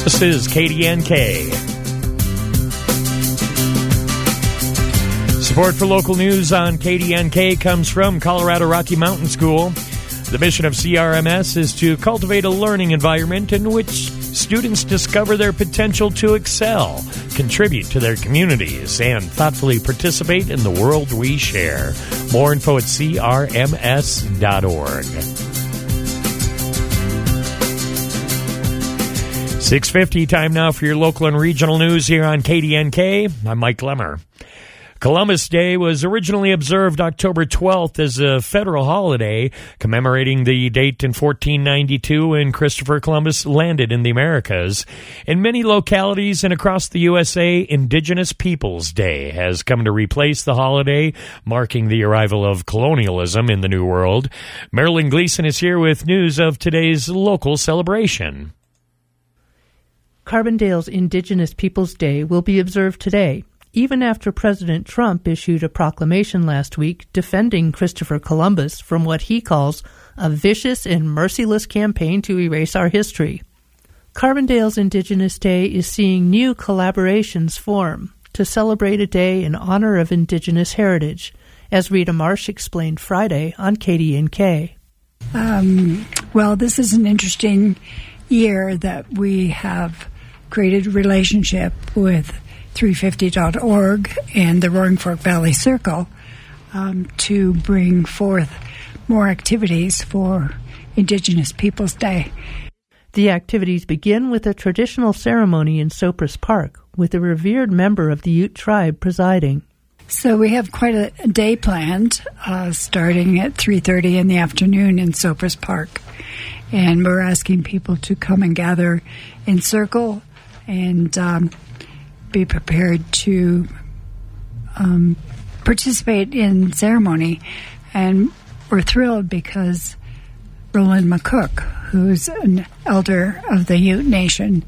This is KDNK. Support for local news on KDNK comes from Colorado Rocky Mountain School. The mission of CRMS is to cultivate a learning environment in which students discover their potential to excel, contribute to their communities, and thoughtfully participate in the world we share. More info at crms.org. 6:50, time now for your local and regional news here on KDNK. I'm Mike Lemmer. Columbus Day was originally observed October 12th as a federal holiday, commemorating the date in 1492 when Christopher Columbus landed in the Americas. In many localities and across the USA, Indigenous Peoples Day has come to replace the holiday, marking the arrival of colonialism in the New World. Marilyn Gleason is here with news of today's local celebration. Carbondale's Indigenous Peoples Day will be observed today, even after President Trump issued a proclamation last week defending Christopher Columbus from what he calls a vicious and merciless campaign to erase our history. Carbondale's Indigenous Day is seeing new collaborations form to celebrate a day in honor of Indigenous heritage, as Rita Marsh explained Friday on KDNK. Well, this is an interesting year that we have created a relationship with 350.org and the Roaring Fork Valley Circle to bring forth more activities for Indigenous Peoples Day. The activities begin with a traditional ceremony in Sopris Park, with a revered member of the Ute tribe presiding. So we have quite a day planned, starting at 3:30 in the afternoon in Sopris Park. And we're asking people to come and gather in circle and be prepared to participate in ceremony. And we're thrilled because Roland McCook, who's an elder of the Ute Nation,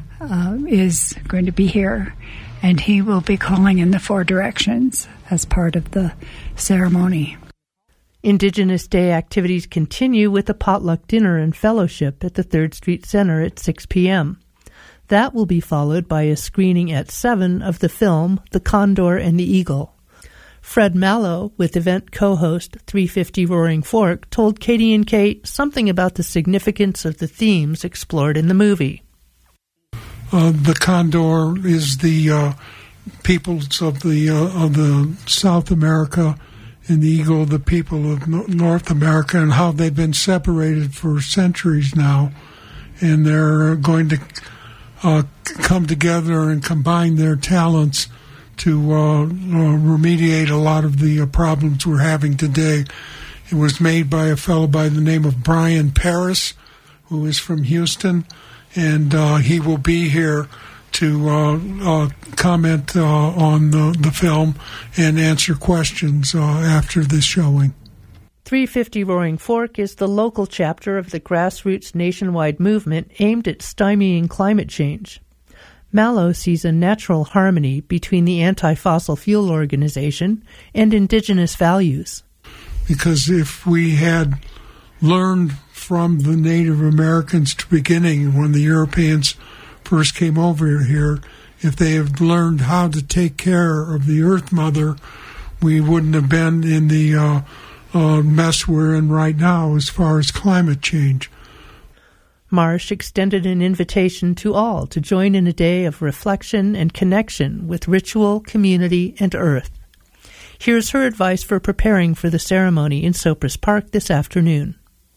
is going to be here. And he will be calling in the four directions as part of the ceremony. Indigenous Day activities continue with a potluck dinner and fellowship at the 3rd Street Center at 6 p.m. That will be followed by a screening at 7 of the film The Condor and the Eagle. Fred Mallow, with event co-host 350 Roaring Fork, told KDNK something about the significance of the themes explored in the movie. The Condor is the peoples of the South America, and the Eagle, the people of North America, and how they've been separated for centuries now, and they're going to come together and combine their talents to remediate a lot of the problems we're having today. It was made by a fellow by the name of Brian Paris, who is from Houston, and he will be here to comment on the film and answer questions after this showing. 350 Roaring Fork is the local chapter of the grassroots nationwide movement aimed at stymieing climate change. Mallow sees a natural harmony between the anti-fossil fuel organization and Indigenous values. Because if we had learned from the Native Americans to beginning, when the Europeans first came over here, if they had learned how to take care of the Earth Mother, we wouldn't have been in the mess we're in right now as far as climate change. Marsh extended an invitation to all to join in a day of reflection and connection with ritual, community, and earth. Here's her advice for preparing for the ceremony in Sopris Park this afternoon.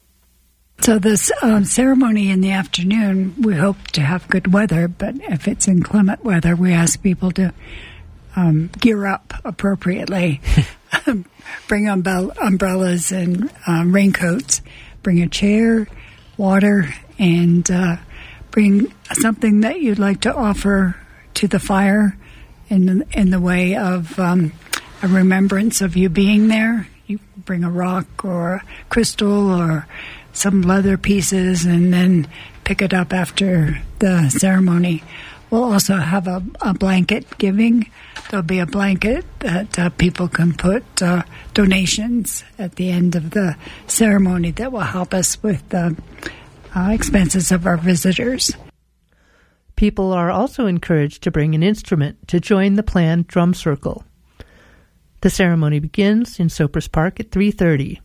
So this ceremony in the afternoon, we hope to have good weather, but if it's inclement weather, we ask people to gear up appropriately. Bring umbrellas and raincoats. Bring a chair, water, and bring something that you'd like to offer to the fire in the way of a remembrance of you being there. You bring a rock or a crystal or some leather pieces and then pick it up after the ceremony. We'll also have a blanket giving. There'll be a blanket that people can put donations at the end of the ceremony that will help us with the expenses of our visitors. People are also encouraged to bring an instrument to join the planned drum circle. The ceremony begins in Sopers Park at 3:30.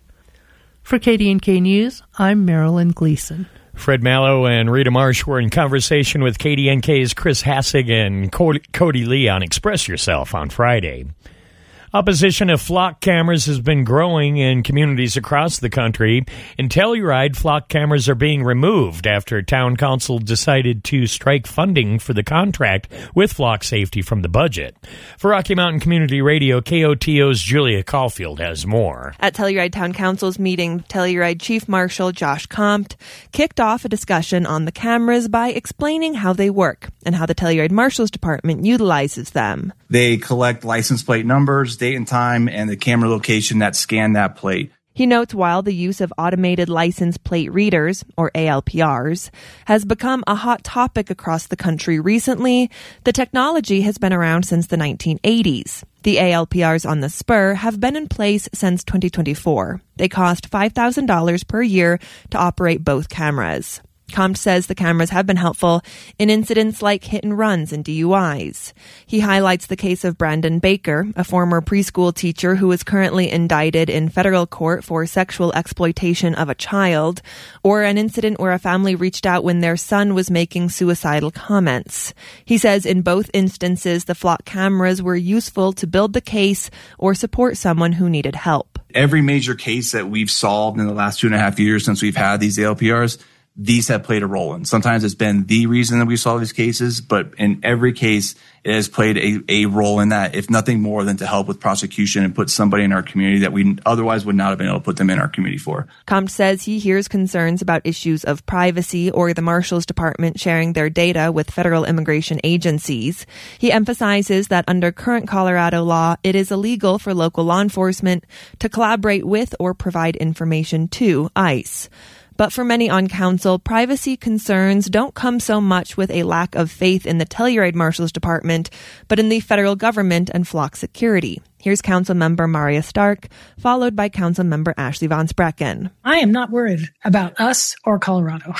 For KDNK News, I'm Marilyn Gleason. Fred Mallow and Rita Marsh were in conversation with KDNK's Chris Hassig and Cody Lee on Express Yourself on Friday. Opposition to flock cameras has been growing in communities across the country. In Telluride, flock cameras are being removed after town council decided to strike funding for the contract with flock safety from the budget. For Rocky Mountain Community Radio, KOTO's Julia Caulfield has more. At Telluride Town Council's meeting, Telluride Chief Marshal Josh Compt kicked off a discussion on the cameras by explaining how they work and how the Telluride Marshal's Department utilizes them. They collect license plate numbers, date and time, and the camera location that scan that plate. He notes while the use of automated license plate readers, or ALPRs, has become a hot topic across the country recently, the technology has been around since the 1980s. The ALPRs on the spur have been in place since 2024. They cost $5,000 per year to operate both cameras. Compt says the cameras have been helpful in incidents like hit and runs and DUIs. He highlights the case of Brandon Baker, a former preschool teacher who is currently indicted in federal court for sexual exploitation of a child, or an incident where a family reached out when their son was making suicidal comments. He says in both instances, the flock cameras were useful to build the case or support someone who needed help. Every major case that we've solved in the last 2.5 years since we've had these ALPRs, these have played a role in. Sometimes it's been the reason that we solve these cases, but in every case, it has played a role in that, if nothing more than to help with prosecution and put somebody in our community that we otherwise would not have been able to put them in our community for. Compt says he hears concerns about issues of privacy or the Marshal's Department sharing their data with federal immigration agencies. He emphasizes that under current Colorado law, it is illegal for local law enforcement to collaborate with or provide information to ICE. But for many on council, privacy concerns don't come so much with a lack of faith in the Telluride Marshal's Department, but in the federal government and flock security. Here's Council Member Maria Stark, followed by Council Member Ashley Von Sprecken. I am not worried about us or Colorado.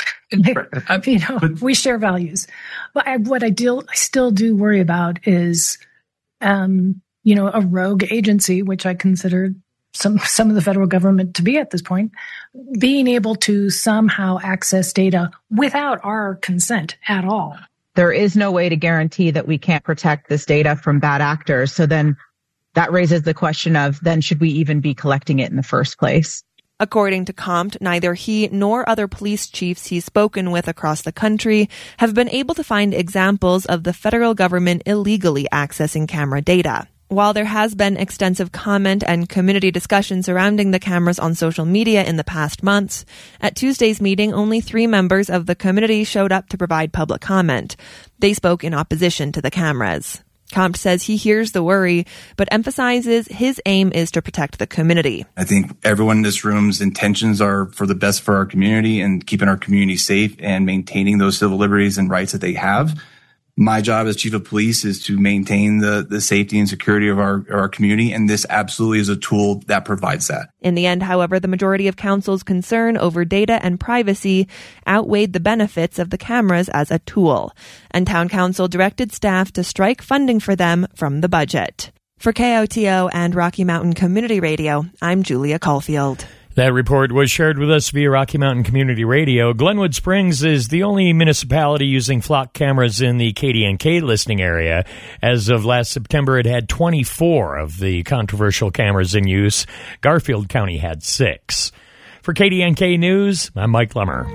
We share values. But what I still do worry about is, a rogue agency, which I consider some of the federal government to be at this point, being able to somehow access data without our consent at all. There is no way to guarantee that we can't protect this data from bad actors. So then that raises the question of, then should we even be collecting it in the first place? According to Compt, neither he nor other police chiefs he's spoken with across the country have been able to find examples of the federal government illegally accessing camera data. While there has been extensive comment and community discussion surrounding the cameras on social media in the past months, at Tuesday's meeting, only 3 members of the community showed up to provide public comment. They spoke in opposition to the cameras. Compt says he hears the worry, but emphasizes his aim is to protect the community. I think everyone in this room's intentions are for the best for our community and keeping our community safe and maintaining those civil liberties and rights that they have. My job as chief of police is to maintain the safety and security of our community, and this absolutely is a tool that provides that. In the end, however, the majority of council's concern over data and privacy outweighed the benefits of the cameras as a tool, and town council directed staff to strike funding for them from the budget. For KOTO and Rocky Mountain Community Radio, I'm Julia Caulfield. That report was shared with us via Rocky Mountain Community Radio. Glenwood Springs is the only municipality using flock cameras in the KDNK listening area. As of last September, it had 24 of the controversial cameras in use. Garfield County had 6. For KDNK News, I'm Mike Lemmer.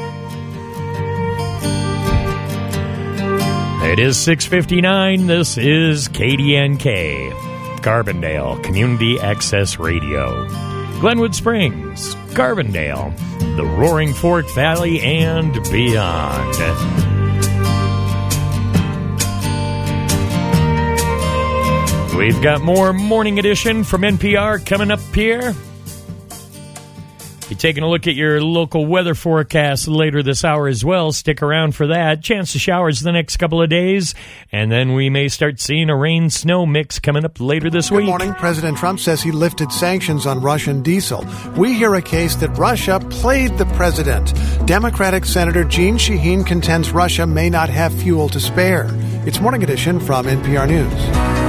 It is 6:59. This is KDNK, Carbondale Community Access Radio. Glenwood Springs, Carbondale, the Roaring Fork Valley, and beyond. We've got more Morning Edition from NPR coming up here. Be taking a look at your local weather forecast later this hour as well. Stick around for that. Chance of showers the next couple of days, and then we may start seeing a rain-snow mix coming up later this week. Good morning. President Trump says he lifted sanctions on Russian diesel. We hear a case that Russia played the president. Democratic Senator Jeanne Shaheen contends Russia may not have fuel to spare. It's Morning Edition from NPR News.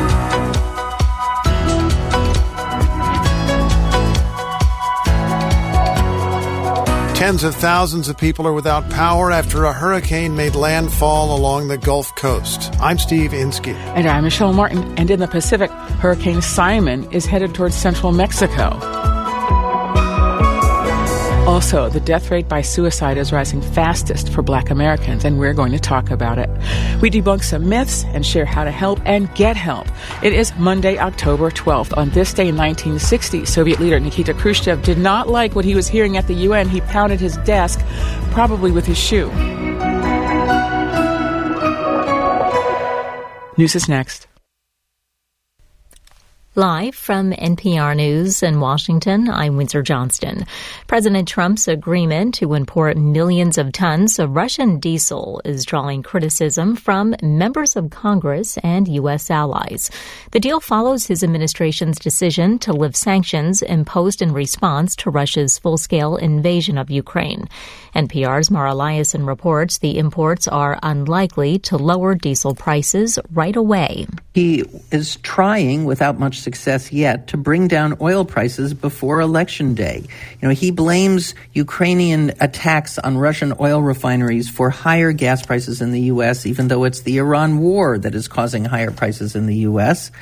Tens of thousands of people are without power after a hurricane made landfall along the Gulf Coast. I'm Steve Inskeep. And I'm Michelle Martin. And in the Pacific, Hurricane Simon is headed towards central Mexico. Also, the death rate by suicide is rising fastest for Black Americans, and we're going to talk about it. We debunk some myths and share how to help and get help. It is Monday, October 12th. On this day in 1960, Soviet leader Nikita Khrushchev did not like what he was hearing at the UN. He pounded his desk, probably with his shoe. News is next. Live from NPR News in Washington, I'm Windsor Johnston. President Trump's agreement to import millions of tons of Russian diesel is drawing criticism from members of Congress and U.S. allies. The deal follows his administration's decision to lift sanctions imposed in response to Russia's full-scale invasion of Ukraine. NPR's Mara Liasson reports the imports are unlikely to lower diesel prices right away. He is trying, without much success yet, to bring down oil prices before Election Day. He blames Ukrainian attacks on Russian oil refineries for higher gas prices in the U.S., even though it's the Iran war that is causing higher prices in the U.S.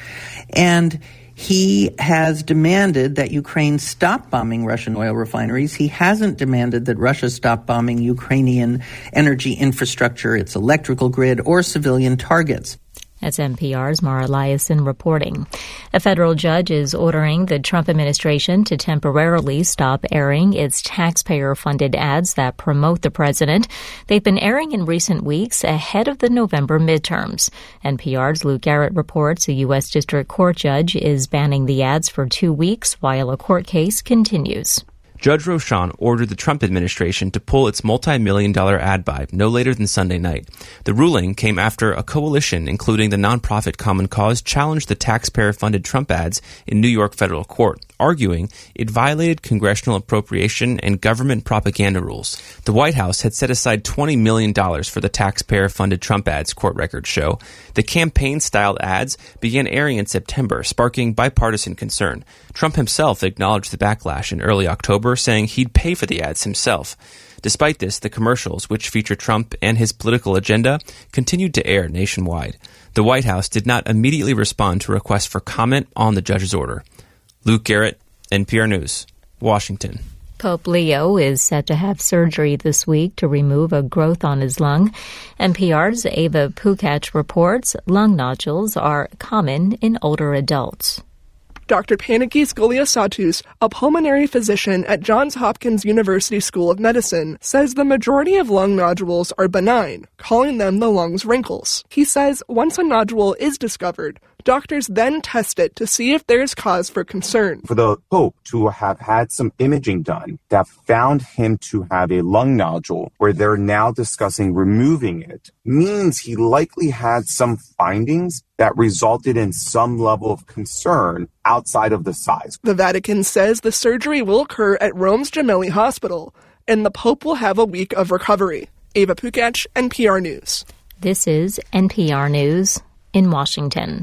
And he has demanded that Ukraine stop bombing Russian oil refineries. He hasn't demanded that Russia stop bombing Ukrainian energy infrastructure, its electrical grid, or civilian targets. That's NPR's Mara Liasson reporting. A federal judge is ordering the Trump administration to temporarily stop airing its taxpayer-funded ads that promote the president. They've been airing in recent weeks ahead of the November midterms. NPR's Luke Garrett reports a U.S. District Court judge is banning the ads for 2 weeks while a court case continues. Judge Rochon ordered the Trump administration to pull its multi-million-dollar ad buy no later than Sunday night. The ruling came after a coalition, including the nonprofit Common Cause, challenged the taxpayer-funded Trump ads in New York federal court, arguing it violated congressional appropriation and government propaganda rules. The White House had set aside $20 million for the taxpayer-funded Trump ads, court records show. The campaign-styled ads began airing in September, sparking bipartisan concern. Trump himself acknowledged the backlash in early October, saying he'd pay for the ads himself. Despite this, the commercials, which feature Trump and his political agenda, continued to air nationwide. The White House did not immediately respond to requests for comment on the judge's order. Luke Garrett, NPR News, Washington. Pope Leo is set to have surgery this week to remove a growth on his lung. NPR's Ava Pukach reports lung nodules are common in older adults. Dr. Panagis Goliasatus, a pulmonary physician at Johns Hopkins University School of Medicine, says the majority of lung nodules are benign, calling them the lung's wrinkles. He says once a nodule is discovered, doctors then test it to see if there is cause for concern. For the Pope to have had some imaging done that found him to have a lung nodule where they're now discussing removing it means he likely had some findings that resulted in some level of concern outside of the size. The Vatican says the surgery will occur at Rome's Gemelli Hospital, and the Pope will have a week of recovery. Ava Pukach, NPR News. This is NPR News in Washington.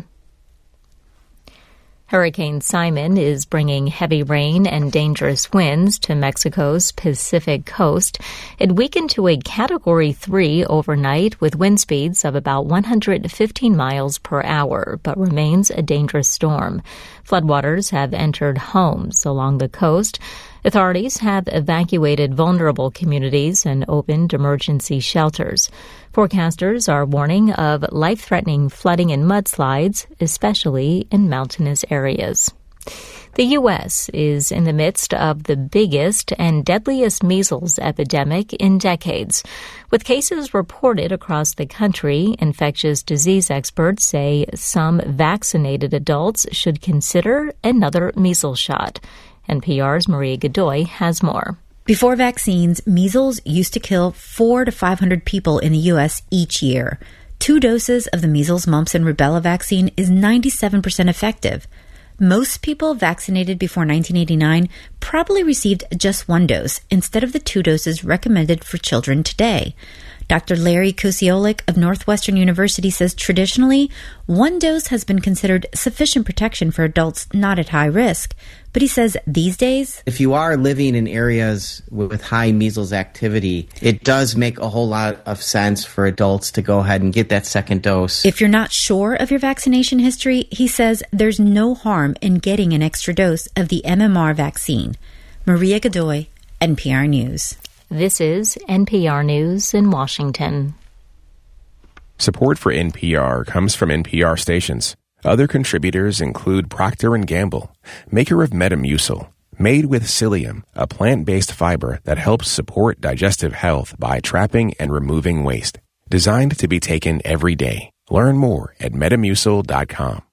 Hurricane Simon is bringing heavy rain and dangerous winds to Mexico's Pacific coast. It weakened to a Category 3 overnight with wind speeds of about 115 miles per hour, but remains a dangerous storm. Floodwaters have entered homes along the coast. Authorities have evacuated vulnerable communities and opened emergency shelters. Forecasters are warning of life-threatening flooding and mudslides, especially in mountainous areas. The U.S. is in the midst of the biggest and deadliest measles epidemic in decades. With cases reported across the country, infectious disease experts say some vaccinated adults should consider another measles shot. NPR's Maria Godoy has more. Before vaccines, measles used to kill 400 to 500 people in the U.S. each year. 2 doses of the measles, mumps, and rubella vaccine is 97% effective. Most people vaccinated before 1989 probably received just 1 dose instead of the 2 doses recommended for children today. Dr. Larry Kusiolik of Northwestern University says traditionally, 1 dose has been considered sufficient protection for adults not at high risk. But he says these days, if you are living in areas with high measles activity, it does make a whole lot of sense for adults to go ahead and get that second dose. If you're not sure of your vaccination history, he says there's no harm in getting an extra dose of the MMR vaccine. Maria Godoy, NPR News. This is NPR News in Washington. Support for NPR comes from NPR stations. Other contributors include Procter & Gamble, maker of Metamucil, made with psyllium, a plant-based fiber that helps support digestive health by trapping and removing waste. Designed to be taken every day. Learn more at Metamucil.com.